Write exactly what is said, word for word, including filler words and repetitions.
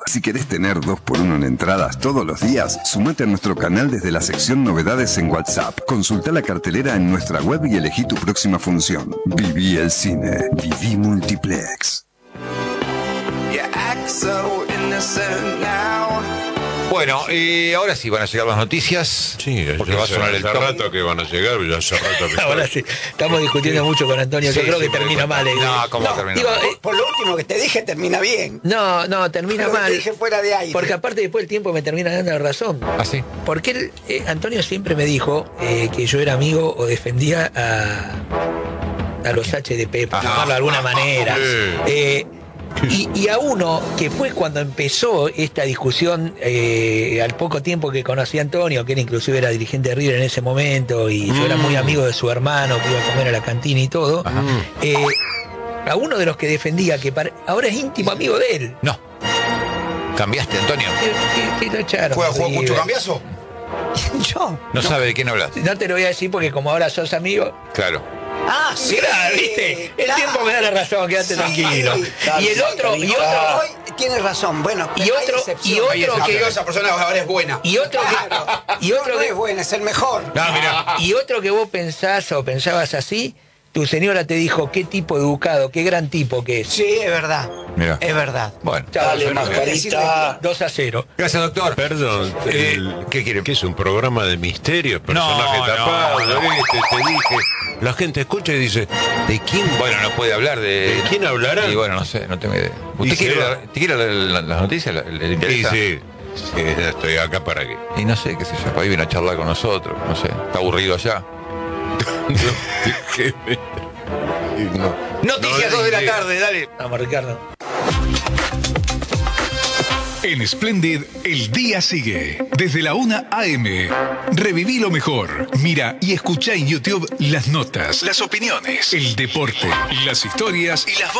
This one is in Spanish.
Si querés tener dos por uno en entradas todos los días, sumate a nuestro canal desde la sección Novedades en WhatsApp. Consulta la cartelera en nuestra web y elegí tu próxima función. Viví el cine. Viví Multiplex. Bueno, y ahora sí van a llegar las noticias. Sí, porque va a sonar el hace top. rato que van a llegar, ya hace rato que Ahora sí, estamos discutiendo mucho con Antonio. Yo Sí, creo sí, que me termina doy cuenta. mal. eh. No, ¿cómo termina digo, mal? eh, Por lo último que te dije, termina bien. no, no, termina Pero mal. te dije fuera de aire. Porque aparte después el tiempo me termina dando la razón. ¿Ah, sí? Porque él, eh, Antonio siempre me dijo eh, que yo era amigo o defendía a, a los H D P, por Ajá. llamarlo de alguna manera. Sí. Eh, y, y a uno que fue cuando empezó esta discusión, eh, al poco tiempo que conocí a Antonio, que él inclusive era dirigente de River en ese momento, y yo era muy amigo de su hermano, que iba a comer a la cantina y todo, eh, a uno de los que defendía, que para- ahora es íntimo amigo de él. No. ¿Cambiaste, Antonio? Que, que- que lo echaron. ¿Juega, juega mucho River. cambiazo? Yo. No, sabe de quién hablas. No te lo voy a decir porque como ahora sos amigo. Claro. Ah, sí. Claro, ¿viste? El claro. tiempo me da la razón, quédate Sí. tranquilo. Claro, Y el sí, otro, y otro, Hoy tienes razón. Bueno, y pero hay otro, y excepciones. otro que, esa persona ahora es buena. y otro Claro. que, y otro no, no es que, bueno, es el mejor. No, mira. y otro que vos pensás o pensabas así, tu señora te dijo qué tipo educado, qué gran tipo que es. Sí, es verdad. Mira. Es verdad. Bueno. Chao, Dale, señora. Margarita. dos a cero. Gracias, doctor. Perdón, Eh, el- ¿qué quiere? ¿Qué es un programa de misterio? Personaje No, tapado, no, no. ¿viste? Te dije. La gente escucha y dice, ¿de quién? Bueno, no puede hablar de... ¿De quién hablará? Y bueno, no sé, no tengo idea. Y ¿Usted se quiere, va. la- ¿te quiere la- la- las noticias? ¿Le, le Sí, interesa? sí, sí, estoy acá para qué. Y no sé, qué sé yo, ahí viene a charlar con nosotros, no sé, está aburrido allá. Déjeme. No. Noticias No, dos de la de- tarde, dale. Vamos, Ricardo. En Splendid, el día sigue. Desde la una a eme. Reviví lo mejor. Mira y escucha en YouTube las notas, las opiniones, el deporte, las historias y las